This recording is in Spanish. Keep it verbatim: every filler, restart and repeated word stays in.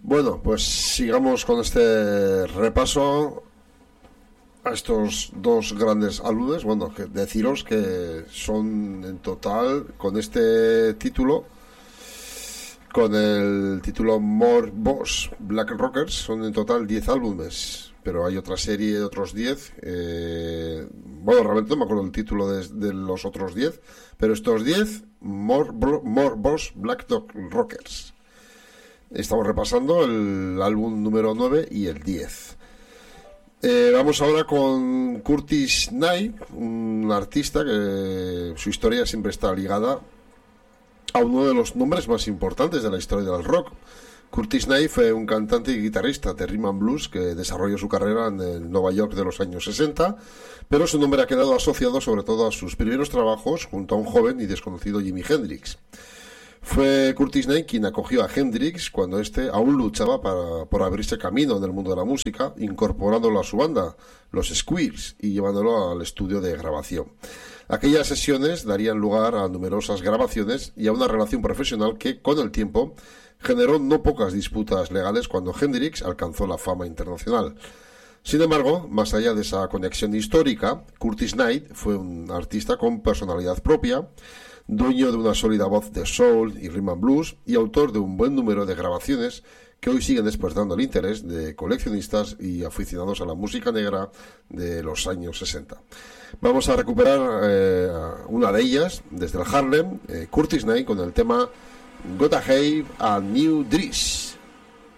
Bueno, pues sigamos con este repaso a estos dos grandes álbumes. Bueno, que deciros que son en total, con este título, con el título More Boss Black Rockers, son en total diez álbumes, pero hay otra serie de otros diez. Eh, bueno, realmente no me acuerdo el título de, de los otros diez, pero estos diez, More, More Boss Black Rockers. Estamos repasando el álbum número nueve y el diez. Eh, vamos ahora con Curtis Knight, un artista que su historia siempre está ligada a uno de los nombres más importantes de la historia del rock. Curtis Knight fue un cantante y guitarrista de rhythm and blues que desarrolló su carrera en el Nueva York de los años sesenta, pero su nombre ha quedado asociado sobre todo a sus primeros trabajos junto a un joven y desconocido Jimi Hendrix. Fue Curtis Knight quien acogió a Hendrix cuando éste aún luchaba para, por abrirse camino en el mundo de la música, incorporándolo a su banda, los Squeers, y llevándolo al estudio de grabación. Aquellas sesiones darían lugar a numerosas grabaciones y a una relación profesional que, con el tiempo, generó no pocas disputas legales cuando Hendrix alcanzó la fama internacional. Sin embargo, más allá de esa conexión histórica, Curtis Knight fue un artista con personalidad propia, dueño de una sólida voz de soul y rhythm and blues y autor de un buen número de grabaciones que hoy siguen despertando el interés de coleccionistas y aficionados a la música negra de los años sesenta. Vamos a recuperar eh, una de ellas desde el Harlem, eh, Curtis Knight con el tema Gotta Have a New Dress.